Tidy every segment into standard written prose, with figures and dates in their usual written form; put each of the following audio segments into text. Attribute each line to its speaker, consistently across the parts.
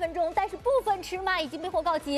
Speaker 1: 分钟，但是部分尺码已经被货告急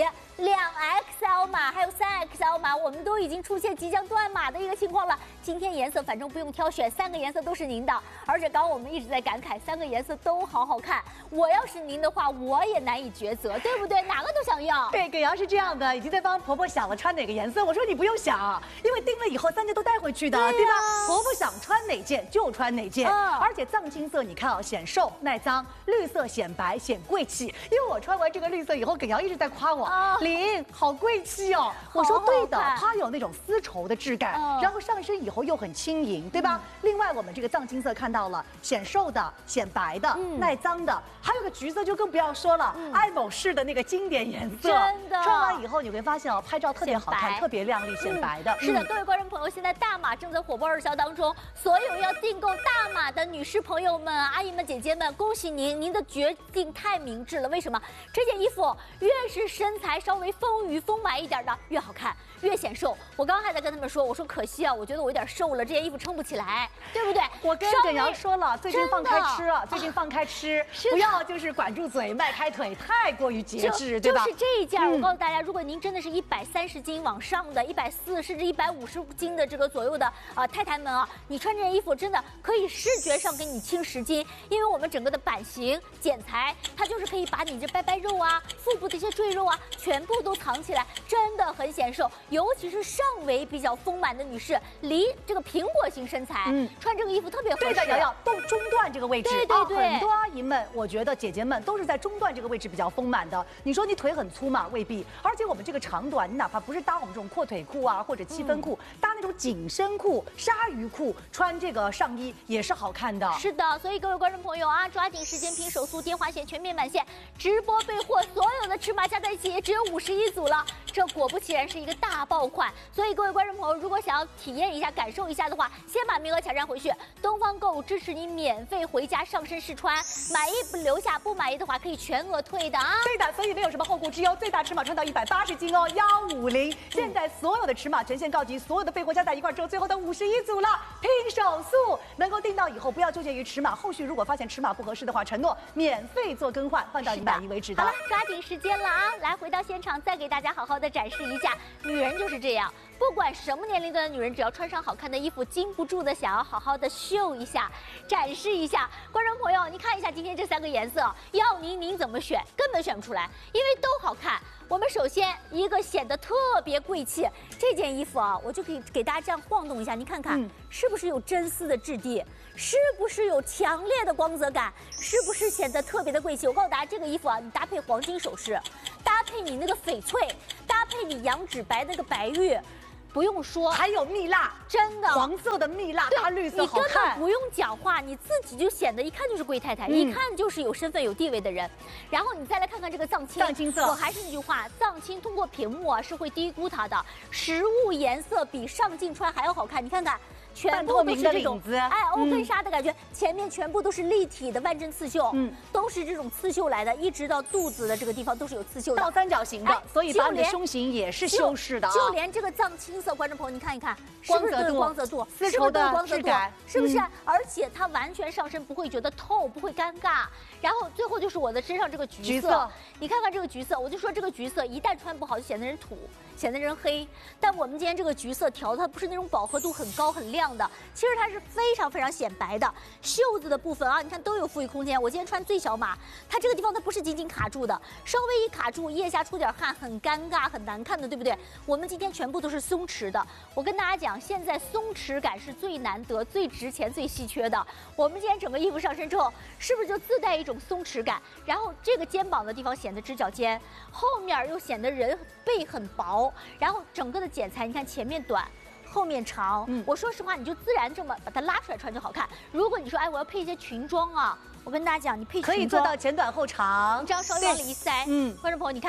Speaker 1: ，2XL 码还有3XL 码，我们都已经出现即将断码的一个情况了。今天颜色反正不用挑选，3个颜色都是您的，而且刚刚我们一直在感慨3个颜色都好好看。我要是您的话，我也难以抉择，对不对？哪个都想要。
Speaker 2: 对，耿瑶是这样的，已经在帮婆婆想了穿哪个颜色。我说你不用想，因为定了以后3件都带回去的，对吧？婆婆想穿哪件就穿哪件，而且藏青色你看啊，显瘦耐脏，绿色显白显贵气。因为我穿完这个绿色以后，耿瑶一直在夸我，琳好贵气哦。我说对的，它有那种丝绸的质感，然后上身以后又很轻盈，对吧？另外我们这个藏青色看到了显瘦的、显白的、耐脏的，还有个橘色就更不要说了，爱某仕的那个经典颜色，
Speaker 1: 真的。
Speaker 2: 穿完以后你会发现哦，拍照特别好看，特别亮丽，显白的。
Speaker 1: 是的，各位观众朋友，现在大码正在火爆热销当中，所有要订购大码的女士朋友们、阿姨们、姐姐们，恭喜您，您的决定太明智了。为什么？这件衣服越是身材稍微丰腴丰满一点的越好看，越显瘦。我刚刚还在跟他们说，我说可惜啊，我觉得我有点瘦了，这件衣服撑不起来，对不对？
Speaker 2: 我跟耿瑶说了，最近放开吃了，最近放开吃，不要就是管住嘴，迈开腿，太过于节制，对吧？
Speaker 1: 就是这一件，我告诉大家，如果您真的是130斤往上的，140甚至150斤的这个左右的太太们啊，你穿这件衣服真的可以视觉上给你轻10斤，因为我们整个的版型剪裁，它就是可以把你这拜肉啊、腹部的一些赘肉啊，全部都藏起来，真的很显瘦。尤其是上围比较丰满的女士，离这个苹果型身材，穿这个衣服特别合适。
Speaker 2: 对的，瑶瑶，中段这个位置，
Speaker 1: 对，
Speaker 2: 很多阿姨们，我觉得姐姐们都是在中段这个位置比较丰满的。你说你腿很粗嘛，未必。而且我们这个长短，你哪怕不是搭我们这种阔腿裤啊，或者7分裤，搭那种紧身裤、鲨鱼裤，穿这个上衣也是好看的。
Speaker 1: 是的，所以各位观众朋友啊，抓紧时间拼手速，电话线全面满线，直播备货，所有的尺码加在一起也只有51组了。这果不其然是一个大爆款，所以各位观众朋友，如果想要体验一下、感受一下的话，先把名额抢占回去。东方购物支持你免费回家上身试穿，满意不留下，不满意的话可以全额退的啊。
Speaker 2: 对的，所以没有什么后顾之忧，最大尺码穿到180斤哦，150。现在所有的尺码全线告急，所有的备货加在一块之后，最后的51组了，拼手速，能够订到以后不要纠结于尺码，后续如果发现尺码不合适的话，承诺免费做更换，换到你满意为止的。
Speaker 1: 好了，抓紧时间了啊！来，回到现场，再给大家好好的展示一下，女人就是这样。不管什么年龄段的女人，只要穿上好看的衣服，禁不住的想要好好的秀一下、展示一下。观众朋友，你看一下今天这3个颜色，要您怎么选，根本选不出来，因为都好看。我们首先一个显得特别贵气，这件衣服啊，我就可以给大家这样晃动一下，你看看，是不是有真丝的质地？是不是有强烈的光泽感？是不是显得特别的贵气？我告诉大家，这个衣服啊，你搭配黄金首饰，搭配你那个翡翠，搭配你羊脂白那个白玉。不用说，
Speaker 2: 还有蜜蜡，
Speaker 1: 真的
Speaker 2: 黄色的蜜蜡搭绿色好看，
Speaker 1: 你根本不用讲话，你自己就显得一看就是贵太太，一看就是有身份有地位的人。然后你再来看看这个藏青色，我还是那句话，藏青通过屏幕啊是会低估它的，实物颜色比上镜穿还要好看，你看看。全部都是这种欧根纱的感觉，前面全部都是立体的万针刺绣，都是这种刺绣来的，一直到肚子的这个地方都是有刺绣的，
Speaker 2: 倒三角形的，所以把你的胸型也是修饰的。
Speaker 1: 就连这个藏青色，观众朋友你看一看，是不是都有光泽度？
Speaker 2: 丝绸的质感，
Speaker 1: 是不是？而且它完全上身不会觉得透，不会尴尬。然后最后就是我的身上这个橘色，你看看这个橘色，我就说这个橘色一旦穿不好就显得人土，显得人黑。但我们今天这个橘色调它不是那种饱和度很高很亮的，其实它是非常非常显白的。袖子的部分啊，你看都有富裕空间。我今天穿最小码，它这个地方它不是紧紧卡住的，稍微一卡住，腋下出点汗，很尴尬很难看的，对不对？我们今天全部都是松弛的。我跟大家讲，现在松弛感是最难得、最值钱、最稀缺的。我们今天整个衣服上身之后，是不是就自带一种松弛感？然后这个肩膀的地方显得直角肩，后面又显得人背很薄，然后整个的剪裁，你看前面短。后面长，我说实话，你就自然这么把它拉出来穿就好看。如果你说，哎，我要配一些裙装啊，我跟大家讲，你配裙装
Speaker 2: 可以做到前短后长，
Speaker 1: 你这样稍微往里一塞，观众朋友你看，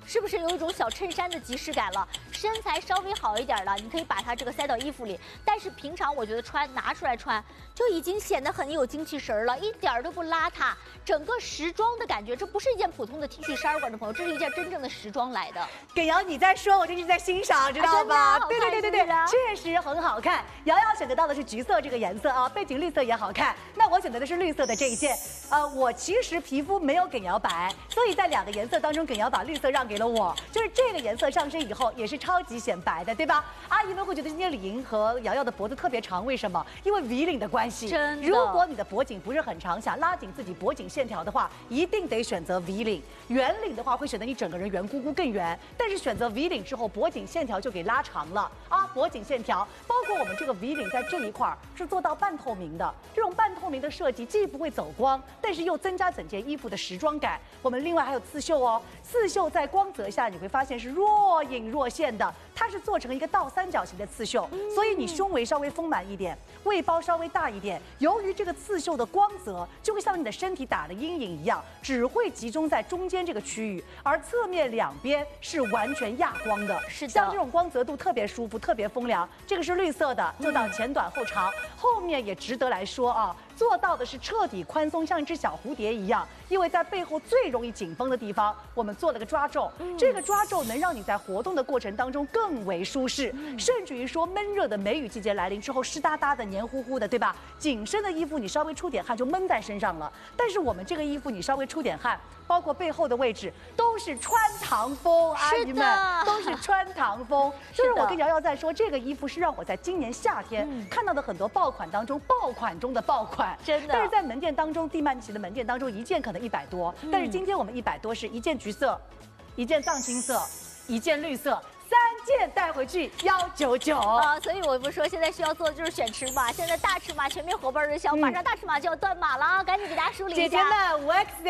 Speaker 1: 是不是有一种小衬衫的即视感了？身材稍微好一点的，你可以把它这个塞到衣服里，但是平常我觉得拿出来穿就已经显得很有精气神了，一点都不邋遢，整个时装的感觉，这不是一件普通的 T 恤衫，观众朋友，这是一件真正的时装来的。
Speaker 2: 耿瑶你在说，我这是在欣赏，知道吧？对，确实很好看。瑶瑶选择到的是橘色这个颜色啊，背景绿色也好看。那我选择的是绿色的这一件。我其实皮肤没有耿瑶白，所以在2个颜色当中，耿瑶把绿色让给了我。就是这个颜色上身以后也是超级显白的，对吧？阿姨们会觉得今天李莹和瑶瑶的脖子特别长，为什么？因为 V 领的关系。
Speaker 1: 真的。
Speaker 2: 如果你的脖颈不是很长，想拉紧自己脖颈线条的话，一定得选择 V 领。圆领的话会显得你整个人圆咕咕更圆，但是选择 V 领之后，脖颈线条就给拉长了啊！脖颈线条，包括我们这个 V 领在这一块是做到半透明的，这种半透明的设计既不会走光，但是又增加整件衣服的时装感。我们另外还有刺绣哦，刺绣在光泽下你会发现是若隐若现的，它是做成一个倒三角形的刺绣，所以你胸围稍微丰满一点，胃包稍微大一点。由于这个刺绣的光泽，就会像你的身体打了阴影一样，只会集中在中间这个区域，而侧面2边是完全亚光的。
Speaker 1: 是的，
Speaker 2: 像这种光泽度特别舒服，特别风凉。这个是绿色的，做到前短后长，后面也值得来说啊。做到的是彻底宽松，像一只小蝴蝶一样。因为在背后最容易紧绷的地方，我们做了个抓皱。这个抓皱能让你在活动的过程当中更为舒适，甚至于说闷热的梅雨季节来临之后，湿哒哒的、黏糊糊的，对吧？紧身的衣服你稍微出点汗就闷在身上了。但是我们这个衣服你稍微出点汗，包括背后的位置都是穿堂风，阿姨们都是穿堂风。就是我跟瑶瑶在说，这个衣服是让我在今年夏天看到的很多爆款当中爆款中的爆款。
Speaker 1: 真的。
Speaker 2: 但是在门店当中，蒂曼奇的门店当中，一件可能100多，但是今天我们100多是一件橘色，一件藏青色，一件绿色。3件带回去199
Speaker 1: 啊，所以我不说现在需要做的就是选尺码，现在大尺码全面火爆热销，马上大尺码就要断码了啊，赶紧给大家梳理一下。
Speaker 2: 姐姐们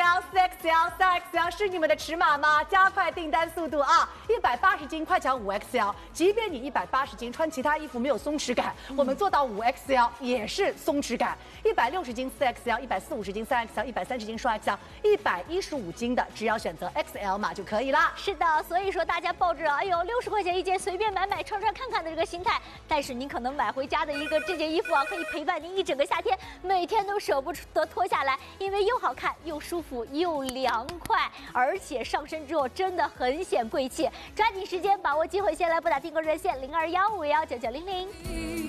Speaker 2: ，5XL、4XL、3XL 是你们的尺码吗？加快订单速度啊！180斤快抢5XL，即便你180斤穿其他衣服没有松弛感，我们做到5XL 也是松弛感。160斤4XL、140斤3XL、130斤双 XL、115斤的只要选择 XL 码就可以啦。
Speaker 1: 是的，所以说大家抱着60块钱一件随便买穿看看的这个心态，但是您可能买回家的这件衣服啊，可以陪伴您一整个夏天，每天都舍不得脱下来，因为又好看又舒服又凉快，而且上身之后真的很显贵气。抓紧时间把握机会，先来拨打订购热线0215519900。